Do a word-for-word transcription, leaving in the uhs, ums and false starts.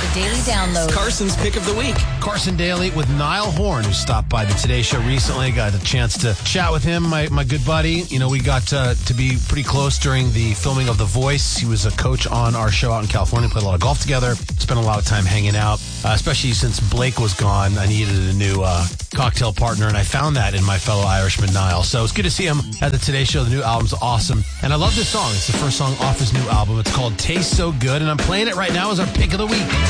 The Daily Download. Carson's Pick of the Week. Carson Daly with Niall Horn, who stopped by the Today Show recently. Got a chance to chat with him, my, my good buddy. You know, we got uh, to be pretty close during the filming of The Voice. He was a coach on our show out in California. Played a lot of golf together. Spent a lot of time hanging out, uh, especially since Blake was gone. I needed a new uh, cocktail partner, and I found that in my fellow Irishman, Niall. So it's good to see him at the Today Show. The new album's awesome. And I love this song. It's the first song off his new album. It's called Taste So Good, and I'm playing it right now as our Pick of the Week.